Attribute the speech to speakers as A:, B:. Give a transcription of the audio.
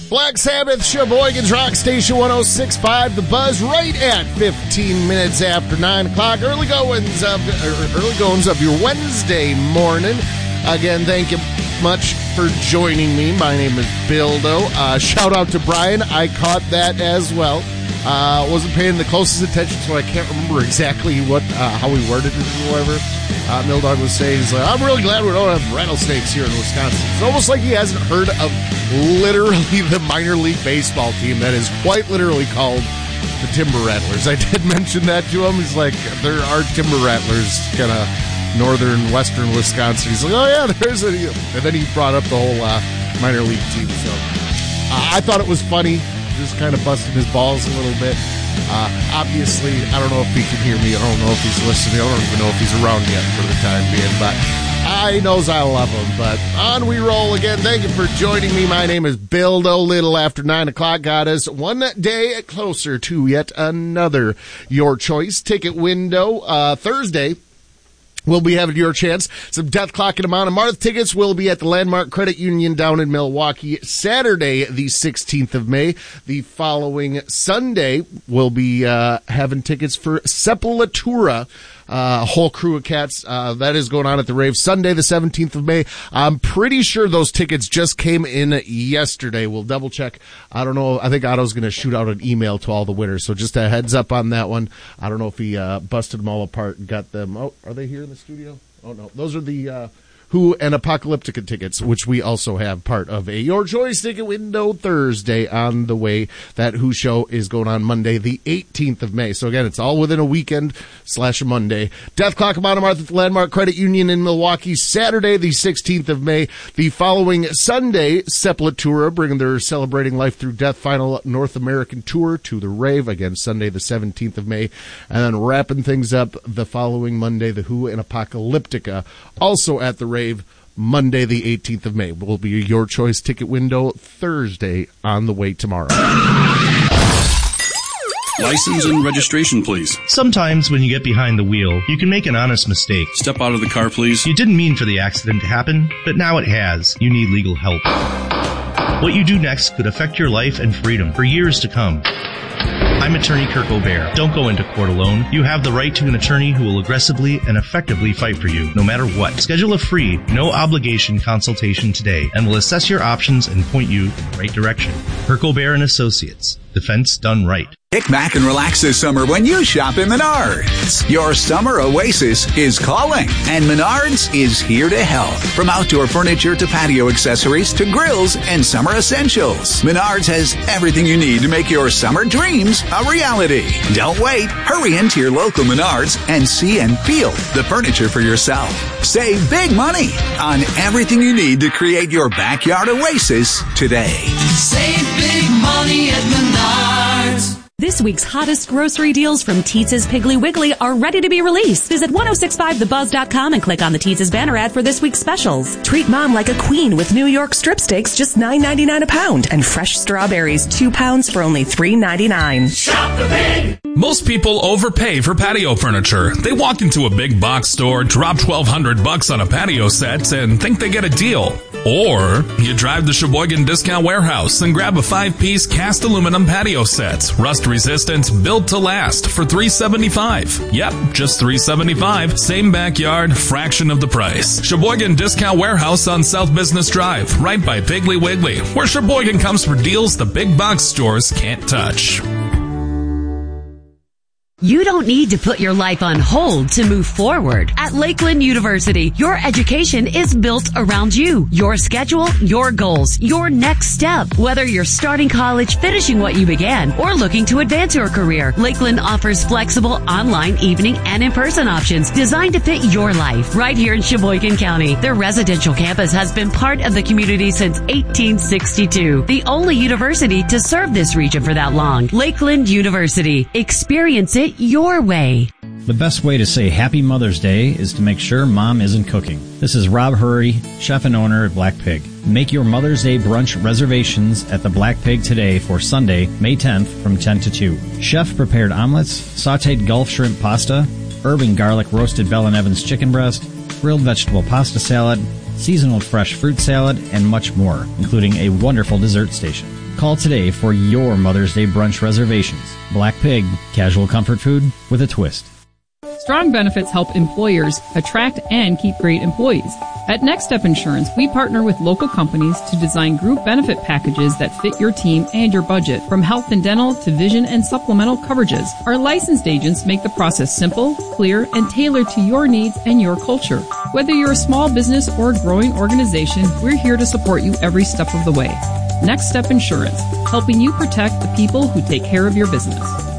A: Black Sabbath, Sheboygan's Rock Station 106.5, The Buzz, right at 15 minutes after 9 o'clock. Early goings of your Wednesday morning. Again, thank you much for joining me. My name is Bildo. Shout out to Brian. I caught that as well. Wasn't paying the closest attention, so I can't remember exactly how we worded it or whatever. Mildog was saying, he's like, I'm really glad we don't have rattlesnakes here in Wisconsin. It's almost like he hasn't heard of literally the minor league baseball team that is quite literally called the Timber Rattlers. I did mention that to him. He's like, there are Timber Rattlers, kind of northern, western Wisconsin. He's like, oh yeah, there's a... And then he brought up the whole minor league team. So I thought it was funny, just kind of busting his balls a little bit. Obviously, I don't know if he can hear me. I don't know if he's listening. I don't even know if he's around yet for the time being, but he knows I love him. But on we roll again. Thank you for joining me. My name is Bildo. Little after 9 o'clock got us one day closer to yet another Your Choice ticket window. Thursday, we'll be having your chance. Some Death Clock and Amount of Marth tickets will be at the Landmark Credit Union down in Milwaukee Saturday, the 16th of May. The following Sunday, we'll be having tickets for Sepultura. A whole crew of cats. That is going on at the Rave Sunday, the 17th of May. I'm pretty sure those tickets just came in yesterday. We'll double check. I don't know. I think Otto's going to shoot out an email to all the winners. So just a heads up on that one. I don't know if he busted them all apart and got them. Oh, are they here in the studio? Oh, no. Those are the Who and Apocalyptica tickets, which we also have part of a Your Choice ticket window Thursday on the way. That Who show is going on Monday, the 18th of May. So again, it's all within a weekend / a Monday. Death Clock of Mount Martha at the Landmark Credit Union in Milwaukee Saturday, the 16th of May. The following Sunday, Sepultura bringing their Celebrating Life Through Death final North American tour to the Rave. Again, Sunday, the 17th of May. And then wrapping things up the following Monday, the Who and Apocalyptica also at the Rave. Monday, the 18th of May. Will be Your Choice ticket window Thursday on the way tomorrow.
B: License and registration, please.
C: Sometimes when you get behind the wheel, you can make an honest mistake.
B: Step out of the car, please.
C: You didn't mean for the accident to happen, but now it has. You need legal help. What you do next could affect your life and freedom for years to come. I'm attorney Kirk O'Bear. Don't go into court alone. You have the right to an attorney who will aggressively and effectively fight for you, no matter what. Schedule a free, no-obligation consultation today, and we'll assess your options and point you in the right direction. Kirk O'Bear and Associates. Defense done right.
D: Kick back and relax this summer when you shop in Menards. Your summer oasis is calling, and Menards is here to help. From outdoor furniture to patio accessories to grills and summer essentials, Menards has everything you need to make your summer dreams a reality. Don't wait. Hurry into your local Menards and see and feel the furniture for yourself. Save big money on everything you need to create your backyard oasis today.
E: Save big money at Menards.
F: This week's hottest grocery deals from Teetz's Piggly Wiggly are ready to be released. Visit 1065thebuzz.com and click on the Teetz's banner ad for this week's specials. Treat mom like a queen with New York strip steaks, just $9.99 a pound, and fresh strawberries, 2 pounds for only $3.99.
E: Shop the pig!
G: Most people overpay for patio furniture. They walk into a big box store, drop $1,200 on a patio set, and think they get a deal. Or you drive to Sheboygan Discount Warehouse and grab a 5-piece cast aluminum patio set, rust resistant, built to last, for $375. Yep, just $375. Same backyard, fraction of the price. Sheboygan Discount Warehouse on South Business Drive, right by Piggly Wiggly, where Sheboygan comes for deals the big box stores can't touch.
F: You don't need to put your life on hold to move forward. At Lakeland University, your education is built around you, your schedule, your goals, your next step. Whether you're starting college, finishing what you began, or looking to advance your career, Lakeland offers flexible online, evening, and in-person options designed to fit your life right here in Sheboygan County. Their residential campus has been part of the community since 1862, the only university to serve this region for that long. Lakeland University. Experience it your way.
H: The best way to say Happy Mother's Day is to make sure Mom isn't cooking. This is Rob Hurry, chef and owner at Black Pig. Make your Mother's Day brunch reservations at the Black Pig today for Sunday, May 10th from 10 to 2. Chef-prepared omelets, sautéed Gulf shrimp pasta, herb and garlic roasted Bell & Evans chicken breast, grilled vegetable pasta salad, seasonal fresh fruit salad, and much more, including a wonderful dessert station. Call today for your Mother's Day brunch reservations. Black Pig, casual comfort food with a twist.
I: Strong benefits help employers attract and keep great employees. At Next Step Insurance, we partner with local companies to design group benefit packages that fit your team and your budget, from health and dental to vision and supplemental coverages. Our licensed agents make the process simple, clear, and tailored to your needs and your culture. Whether you're a small business or a growing organization, we're here to support you every step of the way. Next Step Insurance, helping you protect the people who take care of your business.